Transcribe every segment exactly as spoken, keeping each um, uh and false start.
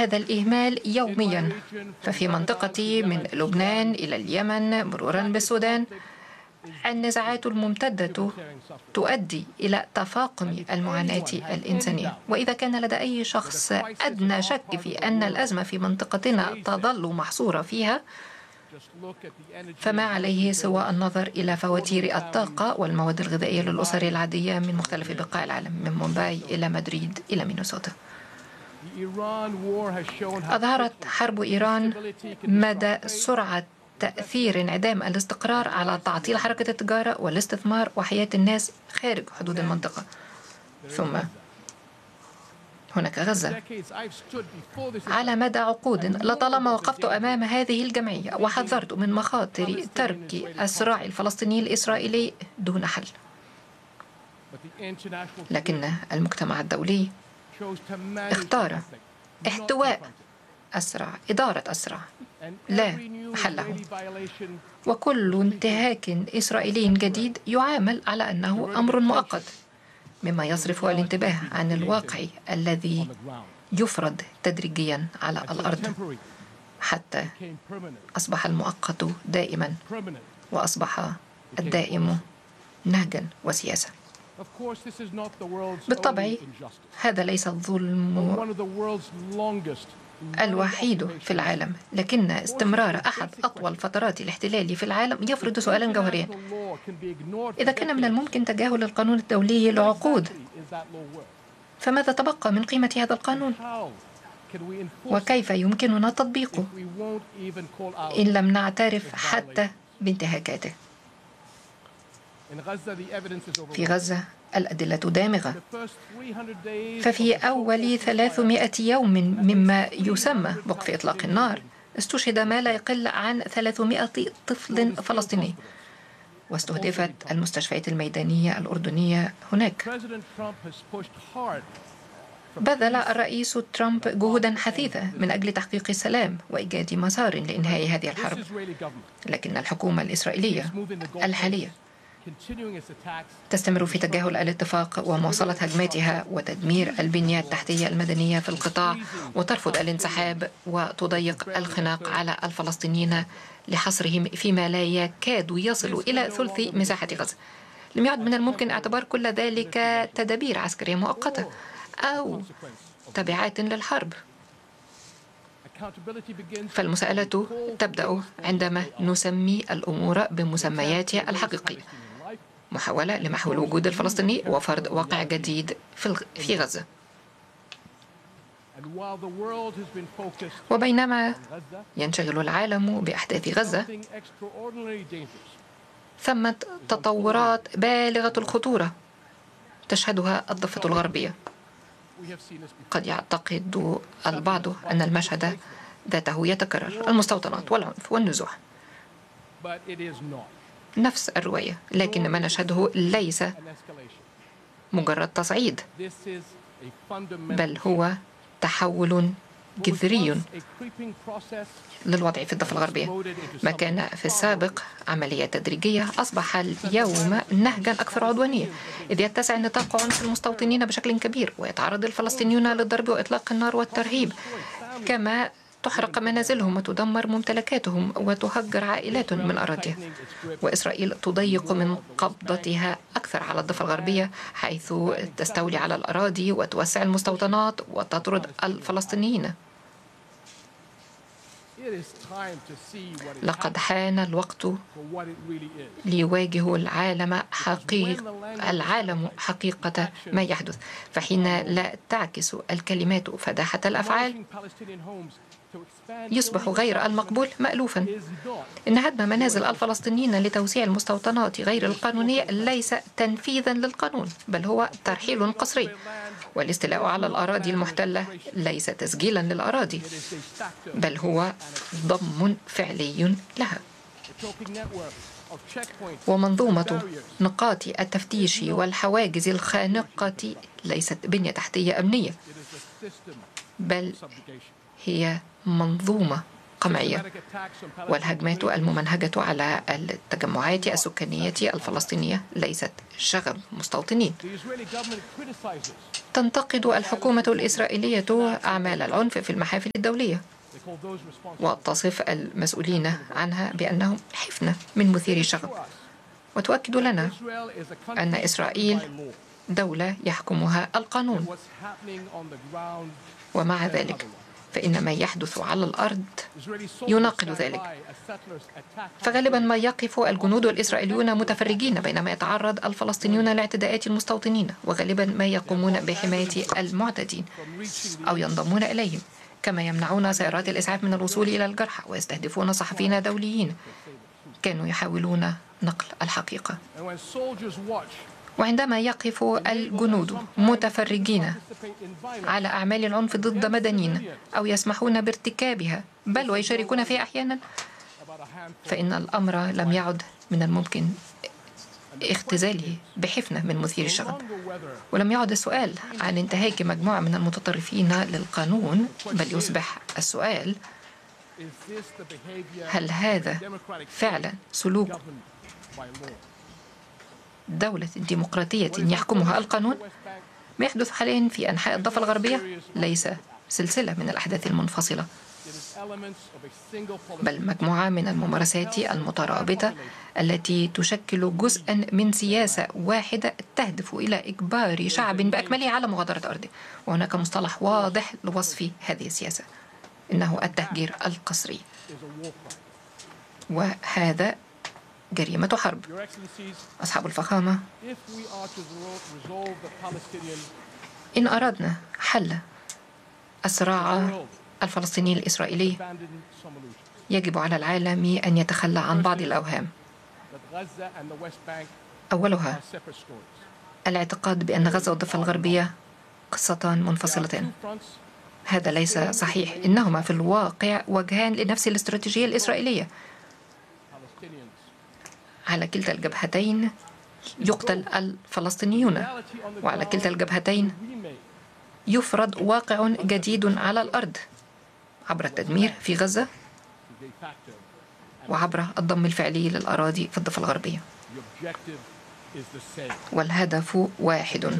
هذا الإهمال يوميا. ففي منطقتي من لبنان إلى اليمن مرورا بالسودان النزاعات الممتدة تؤدي إلى تفاقم المعاناة الإنسانية. وإذا كان لدى أي شخص أدنى شك في أن الأزمة في منطقتنا تظل محصورة فيها، فما عليه سوى النظر إلى فواتير الطاقة والمواد الغذائية للأسر العادية من مختلف بقاع العالم، من مومباي إلى مدريد إلى مينيسوتا. أظهرت حرب إيران مدى سرعة تأثير انعدام الاستقرار على تعطيل حركة التجارة والاستثمار وحياة الناس خارج حدود المنطقة. ثم هناك غزة. على مدى عقود لطالما وقفت أمام هذه الجمعية وحذرت من مخاطر ترك الصراع الفلسطيني الإسرائيلي دون حل، لكن المجتمع الدولي اختار احتواء الصراع، إدارة الصراع لا محل له، وكل انتهاك إسرائيلي جديد يعامل على أنه أمر مؤقت، مما يصرف الانتباه عن الواقع الذي يفرض تدريجيا على الأرض حتى أصبح المؤقت دائما وأصبح الدائم نهجا وسياسة. بالطبع هذا ليس الظلم الوحيد في العالم، لكن استمرار أحد أطول فترات الاحتلال في العالم يفرض سؤالا جوهريا: إذا كان من الممكن تجاهل القانون الدولي لعقود، فماذا تبقى من قيمة هذا القانون؟ وكيف يمكننا تطبيقه إن لم نعترف حتى بانتهاكاته؟ في غزة الأدلة دامغة. ففي أول ثلاثمائة يوم مما يسمى وقف إطلاق النار استشهد ما لا يقل عن ثلاثمائة طفل فلسطيني، واستهدفت المستشفيات الميدانية الأردنية هناك. بذل الرئيس ترامب جهودا حثيثة من أجل تحقيق السلام وإيجاد مسار لإنهاء هذه الحرب، لكن الحكومة الإسرائيلية الحالية تستمر في تجاهل الاتفاق ومواصلة هجماتها وتدمير البنية التحتية المدنية في القطاع، وترفض الانسحاب وتضيق الخناق على الفلسطينيين لحصرهم فيما لا يكاد يصل إلى ثلث مساحة غزة. لم يعد من الممكن اعتبار كل ذلك تدابير عسكرية مؤقتة أو تبعات للحرب، فالمساءلة تبدأ عندما نسمي الأمور بمسمياتها الحقيقية: محاولة لمحو الوجود الفلسطيني وفرض واقع جديد في غزة. وبينما ينشغل العالم بأحداث غزة، ثمة تطورات بالغة الخطورة تشهدها الضفة الغربية. قد يعتقد البعض أن المشهد ذاته يتكرر: المستوطنات والعنف والنزوح، نفس الرواية، لكن ما نشهده ليس مجرد تصعيد، بل هو تحول جذري للوضع في الضفة الغربية. ما كان في السابق عملية تدريجية أصبح اليوم نهجا أكثر عدوانية، إذ يتسع نطاق عنف المستوطنين بشكل كبير، ويتعرض الفلسطينيون للضرب وإطلاق النار والترهيب، كما تحرق منازلهم وتدمر ممتلكاتهم وتهجر عائلات من أراضيها. وإسرائيل تضيق من قبضتها أكثر على الضفة الغربية، حيث تستولي على الأراضي وتوسع المستوطنات وتطرد الفلسطينيين. لقد حان الوقت ليواجه العالم حقيق العالم حقيقة ما يحدث، فحين لا تعكس الكلمات فداحة الأفعال يصبح غير المقبول مألوفا. إن هدم منازل الفلسطينيين لتوسيع المستوطنات غير القانونية ليس تنفيذا للقانون، بل هو ترحيل قسري، والاستيلاء على الأراضي المحتلة ليس تسجيلا للأراضي، بل هو ضم فعلي لها. ومنظومة نقاط التفتيش والحواجز الخانقة ليست بنية تحتية أمنية، بل هي منظومة قمعية، والهجمات الممنهجة على التجمعات السكانية الفلسطينية ليست شغب مستوطنين. تنتقد الحكومة الإسرائيلية أعمال العنف في المحافل الدولية، وتصف المسؤولين عنها بأنهم حفنة من مثيري الشغب، وتؤكد لنا أن إسرائيل دولة يحكمها القانون. ومع ذلك فإن ما يحدث على الأرض يناقض ذلك. فغالبا ما يقف الجنود الإسرائيليون متفرجين بينما يتعرض الفلسطينيون لاعتداءات المستوطنين، وغالبا ما يقومون بحماية المعتدين أو ينضمون إليهم، كما يمنعون سيارات الإسعاف من الوصول إلى الجرحى ويستهدفون صحفيين دوليين كانوا يحاولون نقل الحقيقة. وعندما يقف الجنود متفرجين على أعمال العنف ضد مدنيين أو يسمحون بارتكابها بل ويشاركون فيها أحيانا، فإن الأمر لم يعد من الممكن اختزاله بحفنة من مثير الشغب. ولم يعد السؤال عن انتهاك مجموعة من المتطرفين للقانون، بل يصبح السؤال: هل هذا فعلا سلوك دولة ديمقراطية يحكمها القانون؟ ما يحدث حاليا في أنحاء الضفة الغربية ليس سلسلة من الأحداث المنفصلة، بل مجموعة من الممارسات المترابطة التي تشكل جزءا من سياسة واحدة تهدف إلى إجبار شعب بأكمله على مغادرة أرضه. وهناك مصطلح واضح لوصف هذه السياسة، إنه التهجير القسري، وهذا جريمة حرب. أصحاب الفخامة، إن أردنا حل الصراع الفلسطيني الإسرائيلي يجب على العالم أن يتخلى عن بعض الأوهام. أولها الاعتقاد بأن غزة والضفة الغربية قصتان منفصلتان. هذا ليس صحيح، إنهما في الواقع وجهان لنفس الاستراتيجية الإسرائيلية. على كلتا الجبهتين يقتل الفلسطينيون، وعلى كلتا الجبهتين يفرض واقع جديد على الأرض عبر التدمير في غزة وعبر الضم الفعلي للأراضي في الضفة الغربية. والهدف واحد: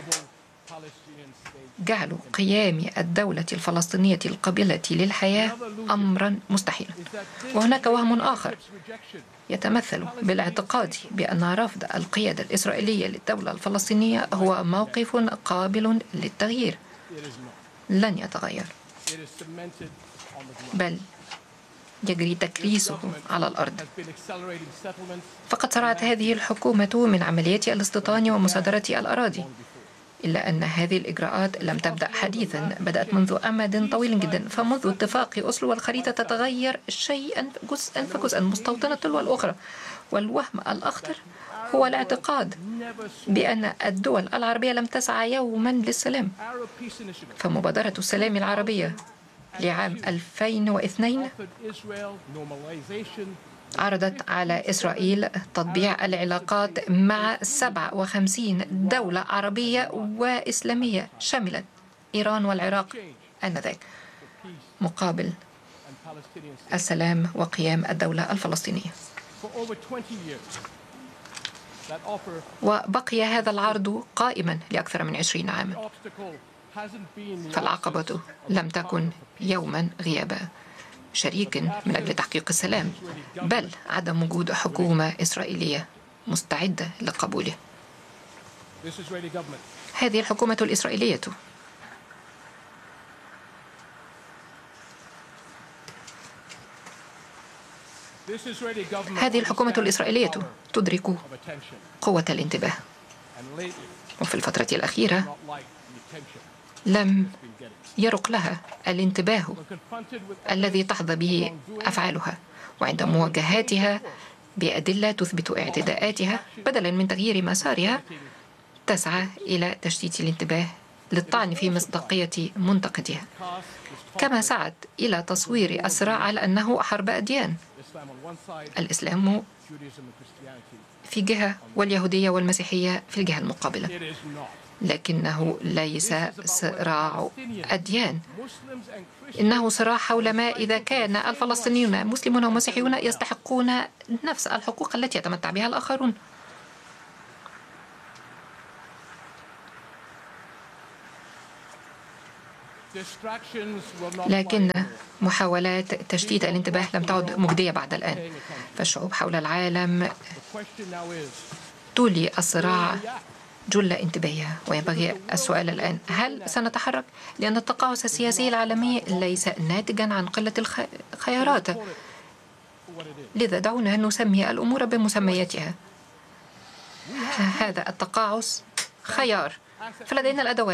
جعل قيام الدولة الفلسطينية القابلة للحياة أمرا مستحيلا. وهناك وهم آخر يتمثل بالاعتقاد بأن رفض القيادة الإسرائيلية للدولة الفلسطينية هو موقف قابل للتغيير. لن يتغير، بل يجري تكريسه على الأرض. فقد سرعت هذه الحكومة من عمليات الاستيطان ومصادرة الأراضي، إلا أن هذه الإجراءات لم تبدأ حديثا، بدأت منذ أمد طويل جدا. فمنذ اتفاق أوسلو والخريطة تتغير شيئا جزءا فجزءا، مستوطنة تلو الأخرى. والوهم الأخطر هو الاعتقاد بأن الدول العربية لم تسعى يوما للسلام. فمبادرة السلام العربية لعام ألفين واثنين عرضت على إسرائيل تطبيع العلاقات مع سبعة وخمسين دولة عربية وإسلامية شملت إيران والعراق آنذاك، مقابل السلام وقيام الدولة الفلسطينية. وبقي هذا العرض قائما لأكثر من عشرين عاما. فالعقبة لم تكن يوما غياب شريك من أجل تحقيق السلام، بل عدم وجود حكومة إسرائيلية مستعدة لقبوله. هذه الحكومة الإسرائيلية هذه الحكومة الإسرائيلية تدرك قوة الانتباه، وفي الفترة الأخيرة لم يرق لها الانتباه الذي تحظى به أفعالها. وعند مواجهاتها بأدلة تثبت اعتداءاتها، بدلا من تغيير مسارها تسعى إلى تشتيت الانتباه للطعن في مصداقية منتقدها، كما سعت إلى تصوير الصراع على أنه حرب أديان، الإسلام في جهة واليهودية والمسيحية في الجهة المقابلة. لكنه ليس صراع أديان، إنه صراع حول ما إذا كان الفلسطينيون مسلمون ومسيحيون يستحقون نفس الحقوق التي يتمتع بها الآخرون. لكن محاولات تشتيت الانتباه لم تعد مجدية بعد الآن، فالشعوب حول العالم تولي الصراع جل انتباهها، وينبغي السؤال الآن: هل سنتحرك؟ لأن التقاعس السياسي العالمي ليس ناتجا عن قلة الخيارات، لذا دعونا نسمي الأمور بمسمياتها. هذا التقاعس خيار، فلدينا الأدوات.